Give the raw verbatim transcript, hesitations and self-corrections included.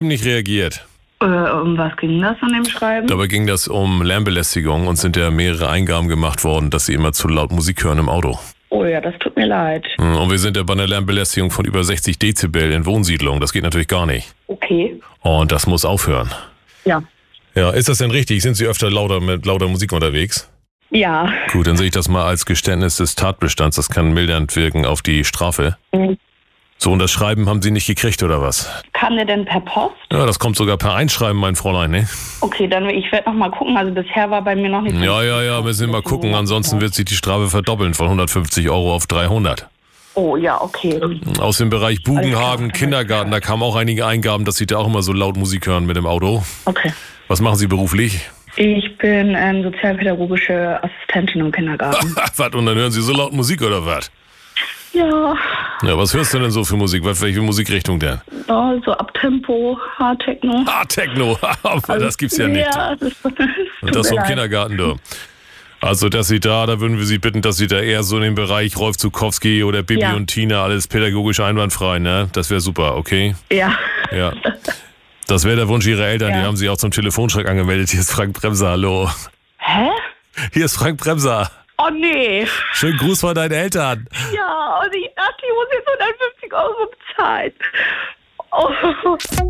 nicht reagiert. Äh, um was ging das an dem Schreiben? Dabei ging das um Lärmbelästigung und sind ja mehrere Eingaben gemacht worden, dass Sie immer zu laut Musik hören im Auto. Oh ja, das tut mir leid. Und wir sind ja bei einer Lärmbelästigung von über sechzig Dezibel in Wohnsiedlungen. Das geht natürlich gar nicht. Okay. Und das muss aufhören. Ja. Ja, ist das denn richtig? Sind Sie öfter lauter mit lauter Musik unterwegs? Ja. Gut, dann sehe ich das mal als Geständnis des Tatbestands. Das kann mildernd wirken auf die Strafe. Mhm. So, und das Schreiben haben Sie nicht gekriegt, oder was? Kam der denn per Post? Ja, das kommt sogar per Einschreiben, mein Fräulein, ne? Okay, dann ich werde noch mal gucken. Also bisher war bei mir noch nicht... Ja, ja, ja, müssen wir mal gucken. Ansonsten wird sich die Strafe verdoppeln von hundertfünfzig Euro auf dreihundert. Oh ja, okay. Aus dem Bereich Bugenhagen, Kindergarten, da kamen auch einige Eingaben, dass Sie da auch immer so laut Musik hören mit dem Auto. Okay. Was machen Sie beruflich? Ich bin ähm, sozialpädagogische Assistentin im Kindergarten. Was, und dann hören Sie so laut Musik oder was? Ja. Ja, was hörst du denn so für Musik? Was, welche Musikrichtung denn? Ja, so Abtempo, Hardtechno. Hardtechno, aber das gibt's ja nicht. Ja, das, das, Und das vom Kindergarten, du. Also, dass Sie da, da würden wir Sie bitten, dass Sie da eher so in den Bereich Rolf Zukowski oder Bibi Ja. und Tina, alles pädagogisch einwandfrei, ne? Das wäre super, okay? Ja. Ja. Das wäre der Wunsch Ihrer Eltern, Ja. die haben Sie auch zum Telefonschreck angemeldet. Hier ist Frank Bremser, hallo. Hä? Hier ist Frank Bremser. Oh nee. Schönen Gruß von deinen Eltern. Ja, und ich dachte, ich muss jetzt hundertfünfzig Euro bezahlen. Oh.